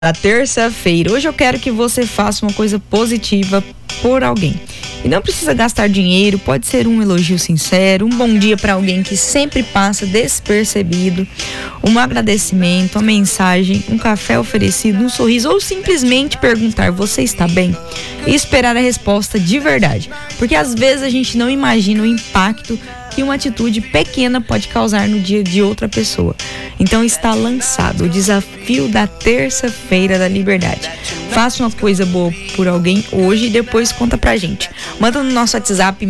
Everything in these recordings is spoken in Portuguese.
Da terça-feira. Hoje eu quero que você faça uma coisa positiva por alguém. E não precisa gastar dinheiro, pode ser um elogio sincero, um bom dia para alguém que sempre passa despercebido, um agradecimento, uma mensagem, um café oferecido, um sorriso ou simplesmente perguntar: você está bem? E esperar a resposta de verdade. Porque às vezes a gente não imagina o impacto que uma atitude pequena pode causar no dia de outra pessoa. Então está lançado o desafio da terça-feira da liberdade. Faça uma coisa boa por alguém hoje e depois conta pra gente. Manda no nosso WhatsApp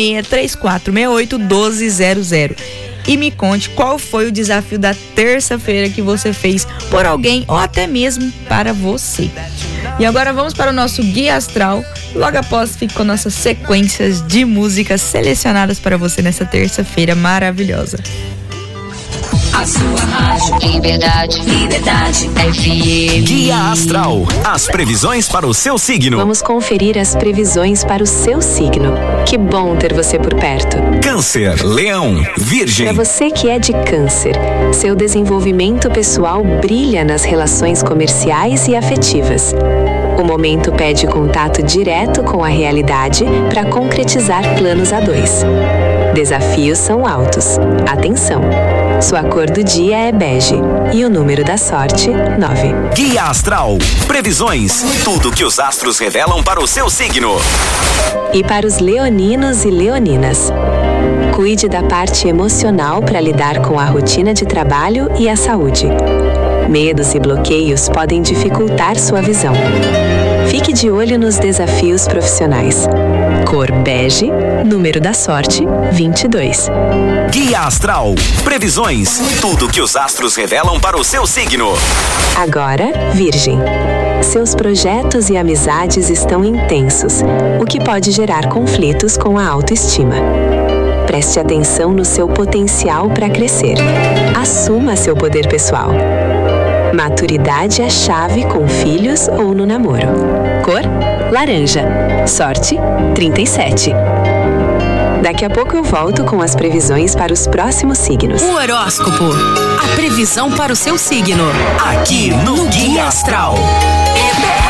6634681200 e me conte qual foi o desafio da terça-feira que você fez por alguém ou até mesmo para você. E agora vamos para o nosso Guia Astral. Logo após, fique com nossas sequências de músicas selecionadas para você nessa terça-feira maravilhosa. A sua rádio Liberdade FM. Guia Astral, as previsões para o seu signo. Vamos conferir as previsões para o seu signo. Que bom ter você por perto. Câncer, Leão, Virgem. Para você que é de Câncer, seu desenvolvimento pessoal brilha nas relações comerciais e afetivas. O momento pede contato direto com a realidade para concretizar planos a dois. Desafios são altos. Atenção! Sua cor do dia é bege e o número da sorte, 9. Guia Astral, previsões, tudo que os astros revelam para o seu signo. E para os leoninos e leoninas, cuide da parte emocional para lidar com a rotina de trabalho e a saúde. Medos e bloqueios podem dificultar sua visão. Fique de olho nos desafios profissionais. Cor bege, número da sorte, 22. Guia Astral, previsões, tudo que os astros revelam para o seu signo. Agora, Virgem. Seus projetos e amizades estão intensos, o que pode gerar conflitos com a autoestima. Preste atenção no seu potencial para crescer. Assuma seu poder pessoal. Maturidade é chave com filhos ou no namoro. Cor: laranja. Sorte: 37. Daqui a pouco eu volto com as previsões para os próximos signos. O horóscopo. A previsão para o seu signo. Aqui no Guia Astral.